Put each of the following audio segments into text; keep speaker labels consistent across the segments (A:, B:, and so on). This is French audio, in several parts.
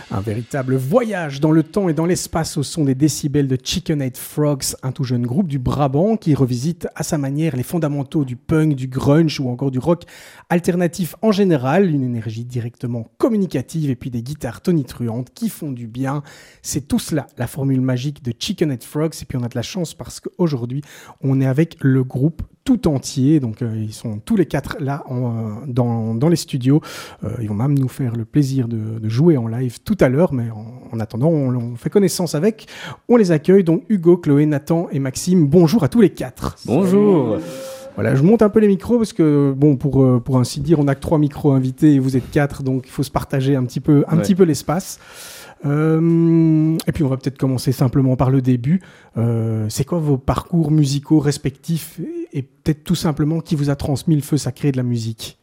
A: Un véritable voyage dans le temps et dans l'espace au son des décibels de Chicken-Head Frogs, un tout jeune groupe du Brabant qui revisite à sa manière les fondamentaux du punk, du grunge ou encore du rock alternatif en général, une énergie directement communicative et puis des guitares tonitruantes qui font du bien. C'est tout cela, la formule magique de Chicken-Head Frogs. Et puis on a de la chance parce qu'aujourd'hui, on est avec le groupe tout entier, donc ils sont tous les quatre là dans les studios. Ils vont même nous faire le plaisir de jouer en live tout à l'heure, mais en attendant, on fait connaissance avec. On les accueille, donc Hugo, Chloé, Nathan et Maxime. Bonjour à tous les quatre.
B: Bonjour.
A: Voilà, je monte un peu les micros parce que, bon, pour ainsi dire, on n'a que 3 micros invités et vous êtes 4, donc il faut se partager un petit peu l'espace. Et puis on va peut-être commencer simplement par le début. C'est quoi vos parcours musicaux respectifs et peut-être tout simplement qui vous a transmis le feu sacré de la musique?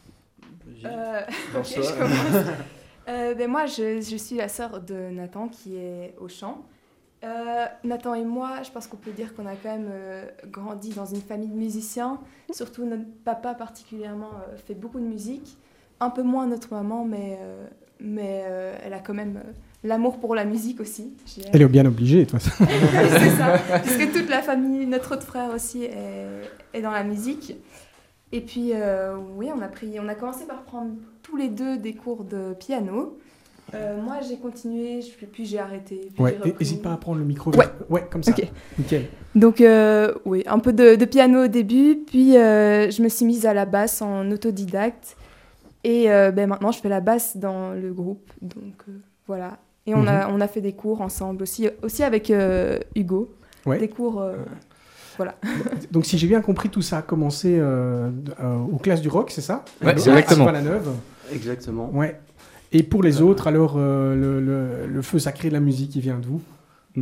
C: Ok, je commence. Moi, je suis la sœur de Nathan qui est au chant. Nathan et moi, je pense qu'on peut dire qu'on a quand même grandi dans une famille de musiciens. Surtout notre papa particulièrement fait beaucoup de musique. Un peu moins notre maman, mais elle a quand même l'amour pour la musique aussi.
A: Elle est bien obligée, toi.
C: C'est ça, puisque toute la famille, notre autre frère aussi est dans la musique. Et puis, oui, on a commencé par prendre tous les deux des cours de piano. Moi, j'ai continué, puis j'ai arrêté. Puis
A: n'hésite pas à prendre le micro. Ouais, comme ça.
C: Okay.
A: Nickel.
C: Donc, oui, un peu de piano au début, puis je me suis mise à la basse en autodidacte. Et maintenant, je fais la basse dans le groupe. Donc, voilà. Et on a fait des cours ensemble aussi avec Hugo. Ouais. Des cours... Voilà.
A: Donc, si j'ai bien compris, tout ça a commencé aux classes du rock, c'est ça?
B: Ouais, exactement.
A: À la Neuve.
D: Exactement.
A: Ouais. Et pour les autres, alors, le feu sacré de la musique, il vient d'où?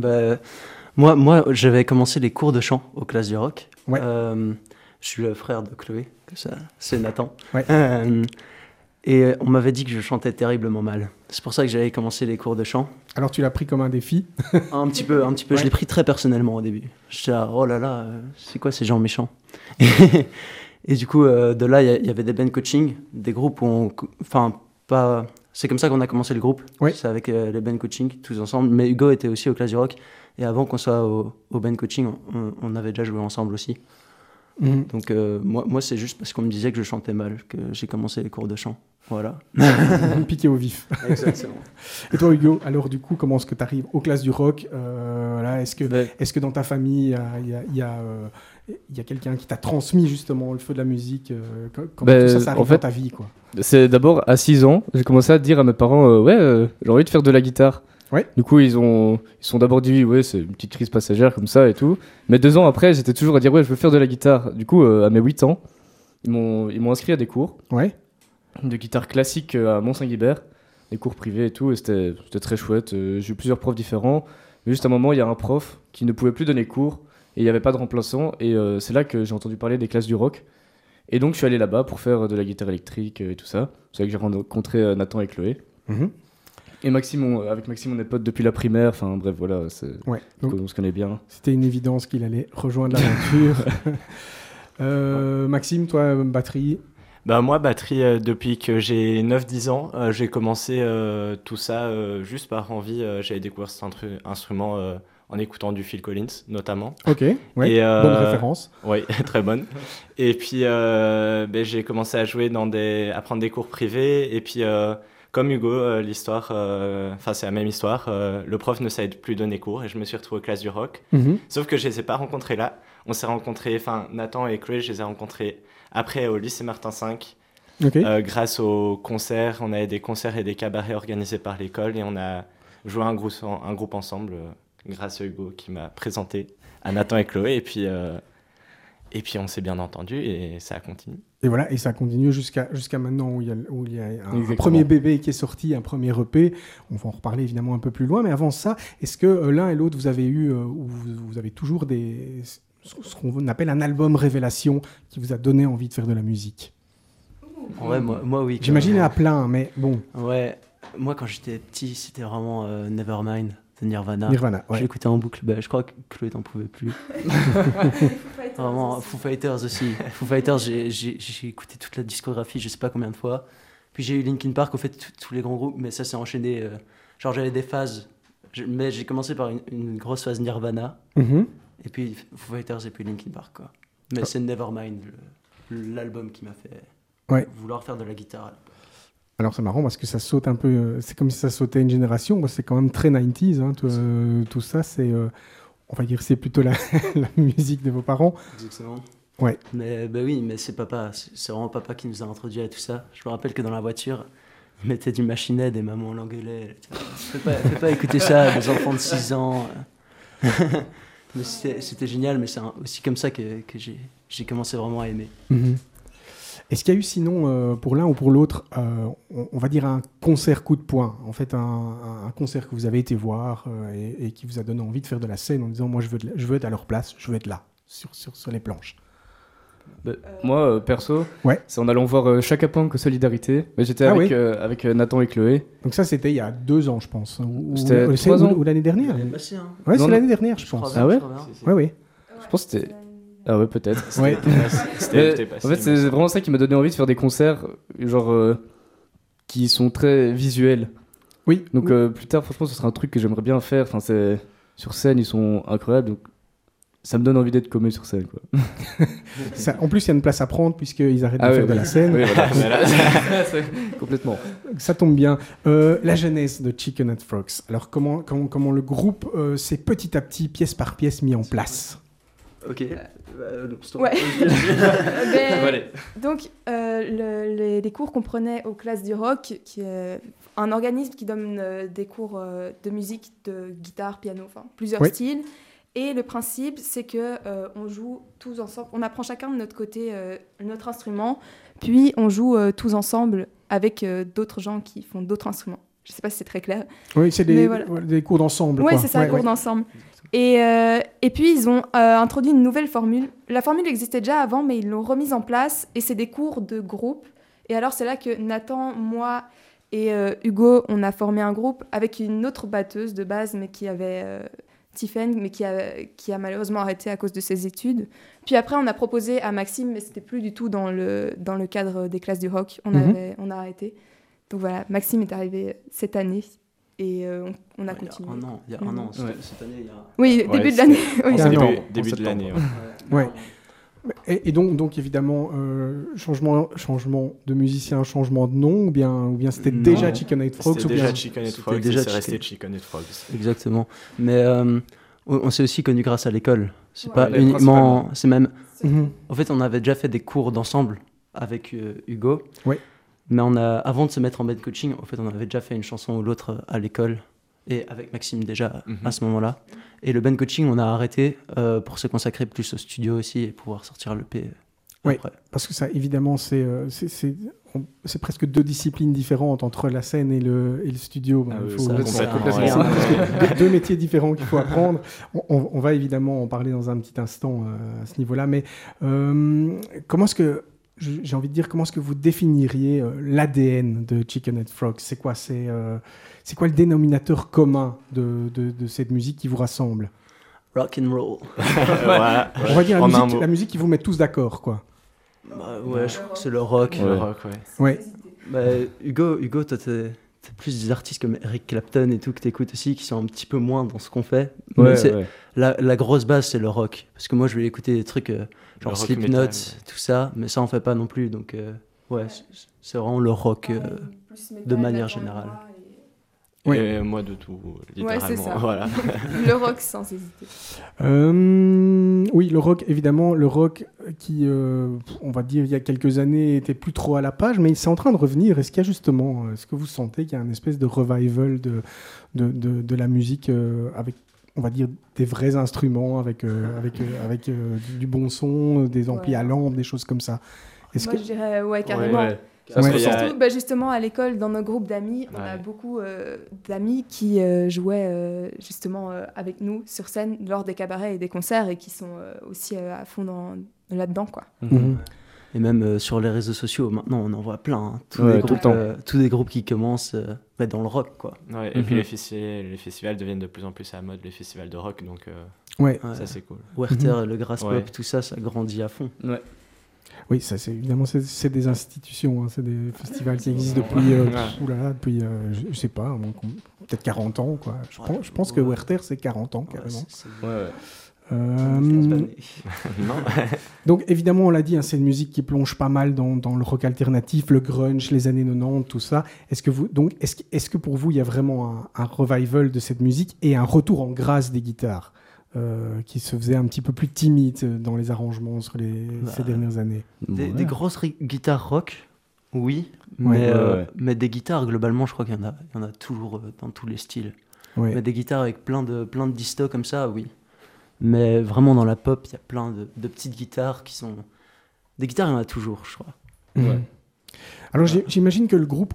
D: Moi, j'avais commencé les cours de chant aux classes du rock.
A: Ouais.
D: Je suis le frère de Chloé, c'est Nathan.
A: Ouais.
D: Et on m'avait dit que je chantais terriblement mal. C'est pour ça que j'avais commencé les cours de chant.
A: Alors tu l'as pris comme un défi?
D: Un petit peu. Ouais. Je l'ai pris très personnellement au début. J'étais là, oh là là, c'est quoi ces gens méchants? Et du coup, de là, il y avait des band coaching, des groupes où c'est comme ça qu'on a commencé le groupe.
A: Ouais.
D: C'est avec les band coaching, tous ensemble. Mais Hugo était aussi aux classes du rock. Et avant qu'on soit au band coaching, on avait déjà joué ensemble aussi. Donc moi c'est juste parce qu'on me disait que je chantais mal que j'ai commencé les cours de chant. Voilà.
A: Piqué au vif.
D: Exactement.
A: Et toi Hugo, alors du coup, comment est-ce que tu arrives aux classes du rock? Est-ce que dans ta famille, il y a quelqu'un qui t'a transmis justement le feu de la musique? Comment tout ça arrive dans ta vie, quoi?
B: C'est d'abord à 6 ans, j'ai commencé à dire à mes parents j'ai envie de faire de la guitare.
A: Ouais.
B: Du coup, ils sont d'abord dit oui, c'est une petite crise passagère comme ça et tout. Mais 2 ans après, j'étais toujours à dire je veux faire de la guitare. Du coup, à mes 8 ans, ils m'ont inscrit à des cours de guitare classique à Mont-Saint-Guibert, des cours privés et tout. Et c'était très chouette. J'ai eu plusieurs profs différents. Mais juste à un moment, il y a un prof qui ne pouvait plus donner cours et il n'y avait pas de remplaçant. Et c'est là que j'ai entendu parler des classes du rock. Et donc, je suis allé là-bas pour faire de la guitare électrique et tout ça. C'est là que j'ai rencontré Nathan et Chloé. Et avec Maxime, on est potes depuis la primaire. Enfin, bref, voilà, on se connaît bien.
A: C'était une évidence qu'il allait rejoindre l'aventure. Maxime, toi, batterie?
E: Moi, batterie, depuis que j'ai 9-10 ans, j'ai commencé tout ça juste par envie. J'avais découvert cet instrument en écoutant du Phil Collins, notamment.
A: Ok, bonne référence.
E: Oui, très bonne. Et puis, j'ai commencé à jouer à prendre des cours privés. Et puis... comme Hugo, l'histoire, c'est la même histoire. Le prof ne savait plus donner cours et je me suis retrouvé aux classes du rock. Sauf que je ne les ai pas rencontrés là. On s'est rencontrés, Nathan et Chloé, je les ai rencontrés après au lycée Martin V. Grâce aux concerts, on avait des concerts et des cabarets organisés par l'école et on a joué un groupe ensemble grâce à Hugo qui m'a présenté à Nathan et Chloé. Et puis on s'est bien entendu et ça a continué.
A: Et voilà, et ça continue jusqu'à maintenant où il y a un premier bébé qui est sorti, un premier EP. On va en reparler évidemment un peu plus loin, mais avant ça, est-ce que l'un et l'autre vous avez eu ou vous avez toujours ce qu'on appelle un album révélation qui vous a donné envie de faire de la musique?
D: Ouais, moi oui.
A: J'imagine il y en a plein, mais bon.
D: Ouais, moi quand j'étais petit, c'était vraiment Nevermind de Nirvana.
A: Ouais.
D: Je l'écoutais en boucle. Je crois que Chloé t'en pouvait plus. Vraiment, Foo Fighters aussi. Foo Fighters, j'ai écouté toute la discographie, je sais pas combien de fois. Puis j'ai eu Linkin Park, au fait, tous les grands groupes, mais ça s'est enchaîné. Genre, j'avais des phases. Mais j'ai commencé par une grosse phase Nirvana, et puis Foo Fighters, et puis Linkin Park, quoi. Mais c'est Nevermind, l'album qui m'a fait vouloir faire de la guitare.
A: Alors c'est marrant parce que ça saute un peu, c'est comme si ça sautait une génération, c'est quand même très 90s, hein, tout ça, c'est, on va dire, c'est plutôt la musique de vos parents.
D: Exactement.
A: Ouais.
D: Mais oui, mais c'est vraiment papa qui nous a introduits à tout ça. Je me rappelle que dans la voiture, il mettait du Machine Head et maman l'engueulait. Fais pas écouter ça, des enfants de 6 ans. Mais c'était génial, mais c'est aussi comme ça que j'ai commencé vraiment à aimer.
A: Est-ce qu'il y a eu sinon, pour l'un ou pour l'autre, on va dire un concert coup de poing, en fait un concert que vous avez été voir et qui vous a donné envie de faire de la scène en disant moi je veux être à leur place, je veux être là, sur les planches?
B: Moi, perso, c'est en allant voir Chaka Punk au Solidarité. Mais j'étais avec Nathan et Chloé.
A: Donc ça, c'était il y a 2 ans, je pense.
B: C'était 3 ans.
A: Ou l'année dernière.
D: Passé, hein.
A: Ouais, c'est l'année dernière, je pense.
B: Ah ouais?
A: Oui.
B: Je pense que c'était... Ah ouais, peut-être.
A: Ouais.
B: En fait, c'est vraiment ça qui m'a donné envie de faire des concerts genre qui sont très visuels.
A: Oui.
B: Donc plus tard, franchement, ce sera un truc que j'aimerais bien faire. Enfin, sur scène, ils sont incroyables. Donc ça me donne envie d'être comme eux sur scène, quoi.
A: En plus, il y a une place à prendre puisqu'ils arrêtent de faire de la scène.
B: Oui, voilà. Complètement.
A: Ça tombe bien. La genèse de Chicken and Frogs. Alors, comment le groupe s'est petit à petit, pièce par pièce, mis en place?
D: Ok.
C: Ouais. Donc, les cours qu'on prenait aux classes du rock, qui est un organisme qui donne des cours de musique, de guitare, piano, enfin plusieurs styles. Et le principe, c'est que on joue tous ensemble. On apprend chacun de notre côté notre instrument, puis on joue tous ensemble avec d'autres gens qui font d'autres instruments. Je ne sais pas si c'est très clair.
A: Oui, c'est des cours d'ensemble.
C: Oui, c'est ça, cours d'ensemble. Et puis, ils ont introduit une nouvelle formule. La formule existait déjà avant, mais ils l'ont remise en place. Et c'est des cours de groupe. Et alors, c'est là que Nathan, moi et Hugo, on a formé un groupe avec une autre batteuse de base, mais qui avait... Tiffen, mais qui a malheureusement arrêté à cause de ses études. Puis après, on a proposé à Maxime, mais c'était plus du tout dans le cadre des classes du rock. On a arrêté. Donc voilà, Maxime est arrivé cette année et on a continué.
D: Il y a un an. Cette année, il y a...
C: Oui, début de l'année.
E: Oui, début de l'année.
A: Ouais. Et donc évidemment, changement de musicien, changement de nom, ou bien c'était déjà Chicken and Frogs?
E: C'était déjà Chicken and Frogs, c'est resté Chicken and Frogs.
D: Exactement. Mais on s'est aussi connus grâce à l'école. C'est pas uniquement... C'est même... En fait, on avait déjà fait des cours d'ensemble avec Hugo.
A: Oui.
D: Mais avant de se mettre en band coaching, en fait, on avait déjà fait une chanson ou l'autre à l'école. Et avec Maxime déjà à ce moment-là. Et le band coaching, on a arrêté pour se consacrer plus au studio aussi et pouvoir sortir l'EP après.
A: Parce que ça, évidemment, c'est presque 2 disciplines différentes entre la scène et le studio.
B: Complètement.
A: 2 métiers différents qu'il faut apprendre. On va évidemment en parler dans un petit instant à ce niveau-là. Mais comment est-ce que... J'ai envie de dire, comment est-ce que vous définiriez l'ADN de Chicken and Frogs? C'est quoi le dénominateur commun de cette musique qui vous rassemble?
D: Rock and roll.
A: On va dire la musique qui vous met tous d'accord, quoi.
D: Je crois que c'est le rock.
E: Le rock,
A: ouais.
D: Hugo, toi, t'es plus des artistes comme Eric Clapton et tout que t'écoutes aussi, qui sont un petit peu moins dans ce qu'on fait. La grosse base, c'est le rock. Parce que moi, je vais écouter des trucs genre Slipknot, tout ça, mais ça, on fait pas non plus. Donc, c'est vraiment le rock de manière générale.
E: Et moi de tout, littéralement.
C: Ouais, c'est ça.
E: Voilà.
C: Le rock sans hésiter.
A: Oui, le rock, évidemment, le rock qui, on va dire, il y a quelques années, était plus trop à la page, mais c'est en train de revenir. Est-ce que vous sentez qu'il y a une espèce de revival de la musique avec, on va dire, des vrais instruments, avec du bon son, des amplis à lampe, des choses comme ça?
C: Moi, je dirais, carrément.
E: Ouais.
C: Surtout, justement, à l'école, dans nos groupes d'amis, on a beaucoup d'amis qui jouaient justement avec nous sur scène lors des cabarets et des concerts et qui sont aussi à fond là-dedans, quoi.
D: Et même sur les réseaux sociaux, maintenant, on en voit plein.
B: Hein.
D: Tous des groupes qui commencent dans le rock, quoi.
E: Ouais, et puis les festivals deviennent de plus en plus à la mode, les festivals de rock, donc ça, c'est cool.
D: Werther, le Grass Pop, tout ça, ça grandit à fond.
A: Oui, ça, évidemment, c'est des institutions, c'est des festivals qui existent depuis, je sais pas, peut-être 40 ans, quoi. Je pense que Werther, c'est 40 ans, carrément.
E: Non.
A: Donc évidemment, on l'a dit, c'est une musique qui plonge pas mal dans le rock alternatif, le grunge, les années 90, tout ça. Est-ce que pour vous, il y a vraiment un revival de cette musique et un retour en grâce des guitares qui se faisait un petit peu plus timide dans les arrangements sur ces dernières années?
D: Des grosses guitares rock, oui, mais des guitares, globalement, je crois qu'il y en a toujours dans tous les styles. Ouais. Mais des guitares avec plein de distos comme ça, oui. Mais vraiment, dans la pop, il y a plein de petites guitares qui sont... Des guitares, il y en a toujours, je crois.
A: Ouais. Alors, j'imagine que le groupe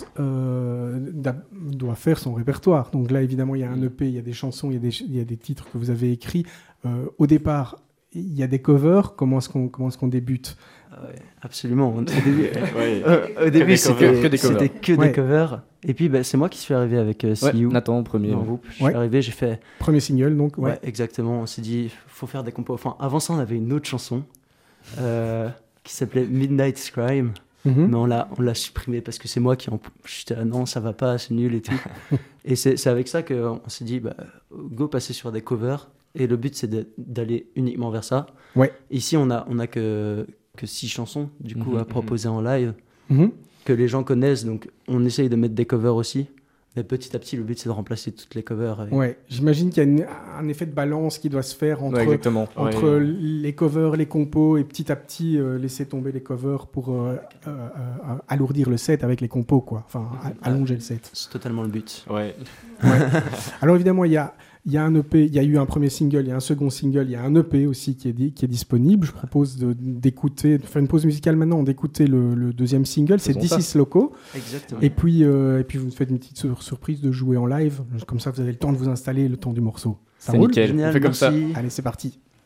A: doit faire son répertoire. Donc là, évidemment, il y a un EP, il y a des chansons, il y a des titres que vous avez écrits. Au départ, il y a des covers. Comment est-ce qu'on débute?
D: Absolument. Au début, c'était que des covers. Et puis, c'est moi qui suis arrivé avec See You.
B: Nathan, premier.
D: Dans le groupe. Je suis arrivé, j'ai fait...
A: Premier single, donc.
D: Ouais, exactement. On s'est dit, il faut faire des compos. Enfin, avant ça, on avait une autre chanson qui s'appelait Midnight Scream. Mais on l'a supprimée parce que c'est moi qui j'étais là, non, ça va pas, c'est nul et tout. Et c'est avec ça qu'on s'est dit, go passer sur des covers. Et le but, c'est d'aller uniquement vers ça.
A: Ouais.
D: Ici, on a que 6 chansons, du coup, à proposer en live, que les gens connaissent. Donc, on essaye de mettre des covers aussi. Mais petit à petit, le but, c'est de remplacer toutes les covers.
A: Ouais, j'imagine qu'il y a un effet de balance qui doit se faire entre les covers, les compos, et petit à petit, laisser tomber les covers pour alourdir le set avec les compos, quoi. Enfin, allonger le set.
D: C'est totalement le but.
E: Ouais.
A: Alors, évidemment, il y a un EP, il y a eu un premier single, il y a un second single, il y a un EP aussi qui est disponible. Je propose de faire une pause musicale maintenant, d'écouter le deuxième single, c'est This Is Loco.
D: Exactement.
A: Et puis vous faites une petite surprise de jouer en live, comme ça vous avez le temps de vous installer, le temps du morceau. Ça roule ?
B: Nickel,
D: génial,
B: on fait comme ça.
A: Allez, c'est parti.